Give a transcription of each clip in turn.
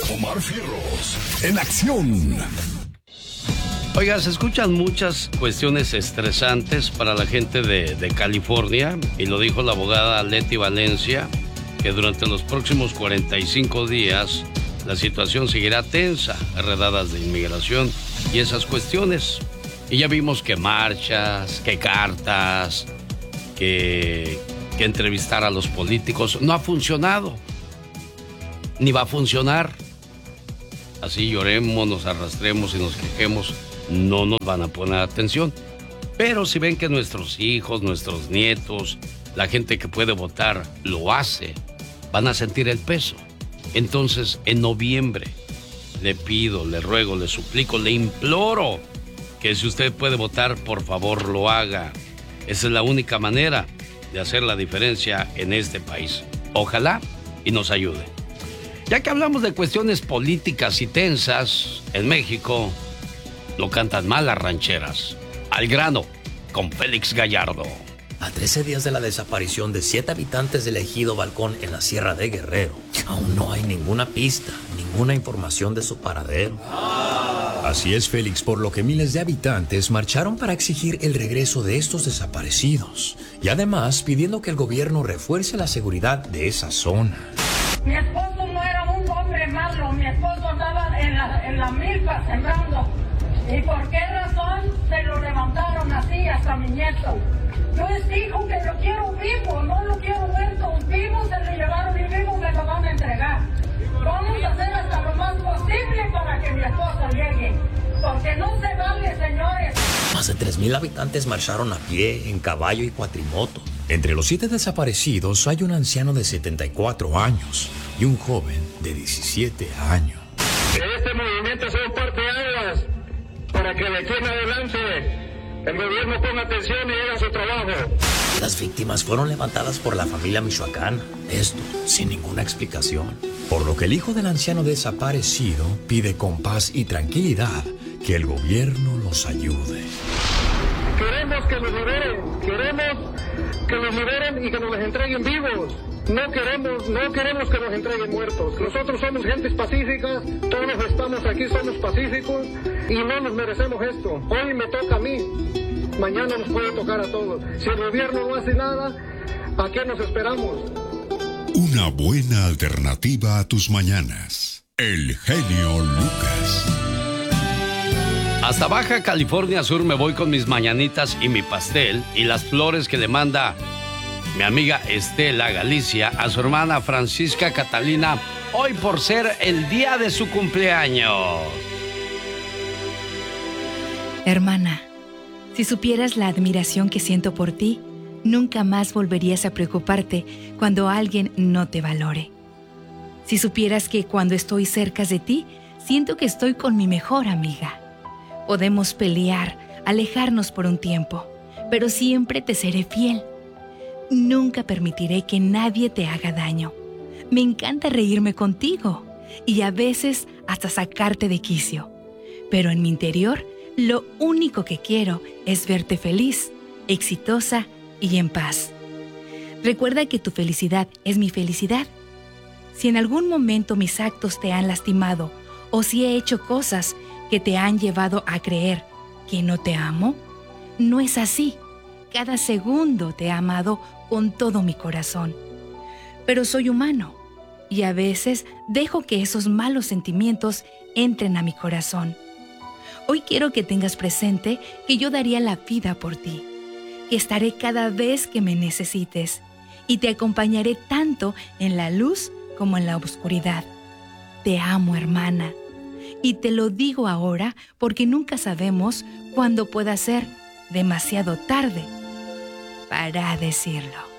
Omar Fierros, en acción. Oiga, se escuchan muchas cuestiones estresantes para la gente de California, y lo dijo la abogada Leti Valencia, que durante los próximos 45 días la situación seguirá tensa, redadas de inmigración y esas cuestiones. Y ya vimos que marchas, que cartas, que entrevistar a los políticos no ha funcionado, ni va a funcionar. Así lloremos, nos arrastremos y nos quejemos, no nos van a poner atención. Pero si ven que nuestros hijos, nuestros nietos, la gente que puede votar lo hace, van a sentir el peso. Entonces, en noviembre, le pido, le ruego, le suplico, le imploro que si usted puede votar, por favor lo haga. Esa es la única manera de hacer la diferencia en este país. Ojalá y nos ayude. Ya que hablamos de cuestiones políticas y tensas, en México lo cantan mal las rancheras. Al grano, con Félix Gallardo. A 13 días de la desaparición de 7 habitantes del ejido Balcón en la Sierra de Guerrero, aún no hay ninguna pista, ninguna información de su paradero. Así es, Félix, por lo que miles de habitantes marcharon para exigir el regreso de estos desaparecidos y además pidiendo que el gobierno refuerce la seguridad de esa zona. Mi esposo no era un hombre malo, mi esposo andaba en la milpa sembrando. ¿Y por qué razón se lo levantaron así hasta mi nieto? Yo les digo que lo quiero vivo, no lo quiero muerto. Vivo se lo llevaron y vivo me lo van a entregar. Vamos a hacer hasta lo más posible para que mi esposo llegue, porque no se vale, señores. Más de 3,000 habitantes marcharon a pie, en caballo y cuatrimoto. Entre los 7 desaparecidos hay un anciano de 74 años y un joven de 17 años. Este movimiento sea un parteaguas para que de aquí en adelante el gobierno ponga atención y haga su trabajo. Las víctimas fueron levantadas por la familia michoacana, esto sin ninguna explicación. Por lo que el hijo del anciano desaparecido pide con paz y tranquilidad que el gobierno los ayude. Queremos que los liberen, queremos que los liberen y que nos los entreguen vivos. No queremos que nos entreguen muertos. Nosotros somos gentes pacíficas, todos estamos aquí, somos pacíficos y no nos merecemos esto. Hoy me toca a mí, mañana nos puede tocar a todos. Si el gobierno no hace nada, ¿a qué nos esperamos? Una buena alternativa a tus mañanas. El genio Lucas. Hasta Baja California Sur me voy con mis mañanitas y mi pastel y las flores que le manda mi amiga Estela Galicia a su hermana Francisca Catalina, hoy por ser el día de su cumpleaños. Hermana, si supieras la admiración que siento por ti, nunca más volverías a preocuparte cuando alguien no te valore. Si supieras que cuando estoy cerca de ti, siento que estoy con mi mejor amiga. Podemos pelear, alejarnos por un tiempo, pero siempre te seré fiel. Nunca permitiré que nadie te haga daño. Me encanta reírme contigo y a veces hasta sacarte de quicio. Pero en mi interior, lo único que quiero es verte feliz, exitosa y en paz. Recuerda que tu felicidad es mi felicidad. Si en algún momento mis actos te han lastimado o si he hecho cosas que te han llevado a creer que no te amo, no es así. Cada segundo te he amado con todo mi corazón. Pero soy humano y a veces dejo que esos malos sentimientos entren a mi corazón. Hoy quiero que tengas presente que yo daría la vida por ti, que estaré cada vez que me necesites y te acompañaré tanto en la luz como en la oscuridad. Te amo, hermana, y te lo digo ahora porque nunca sabemos cuándo pueda ser demasiado tarde para decirlo.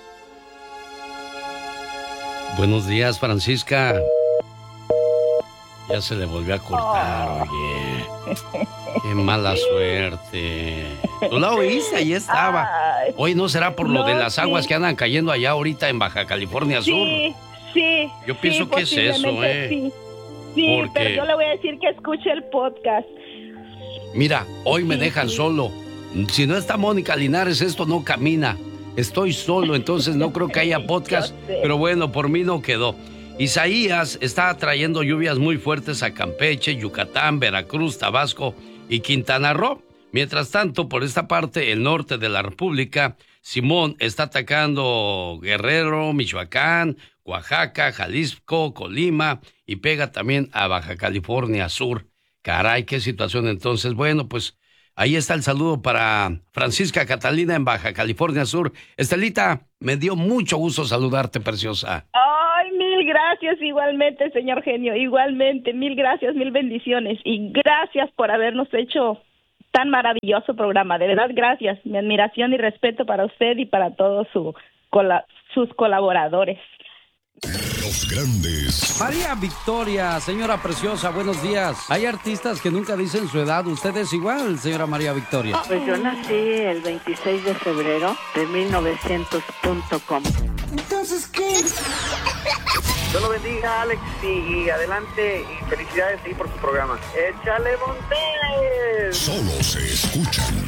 Buenos días, Francisca. Ya se le volvió a cortar, oye. Qué mala suerte. Tú la oíste, ahí estaba. Hoy no será por lo de las aguas que andan cayendo allá ahorita en Baja California Sur. Sí. Yo pienso que es eso, Sí, porque... pero yo le voy a decir que escuche el podcast. Mira, hoy me dejan solo. Si no está Mónica Linares, esto no camina. Estoy solo, entonces no creo que haya podcast. Pero bueno, por mí no quedó. Isaías está trayendo lluvias muy fuertes a Campeche, Yucatán, Veracruz, Tabasco y Quintana Roo. Mientras tanto, por esta parte, el norte de la República, Simón está atacando Guerrero, Michoacán, Oaxaca, Jalisco, Colima y pega también a Baja California Sur. Caray, qué situación entonces. Bueno, pues ahí está el saludo para Francisca Catalina en Baja California Sur. Estelita, me dio mucho gusto saludarte, preciosa. Ay, mil gracias igualmente, señor genio, igualmente, mil gracias, mil bendiciones y gracias por habernos hecho tan maravilloso programa, de verdad gracias, mi admiración y respeto para usted y para todos sus colaboradores. Los grandes. María Victoria, señora preciosa, buenos días. Hay artistas que nunca dicen su edad. ¿Usted es igual, señora María Victoria? Pues yo nací el 26 de febrero de 1900.com. Entonces, ¿qué? Dios lo bendiga, Alex, y adelante, y felicidades ahí por su programa. ¡Échale montes! Solo se escuchan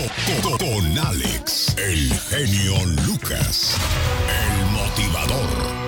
con Alex, el genio Lucas, el motivador.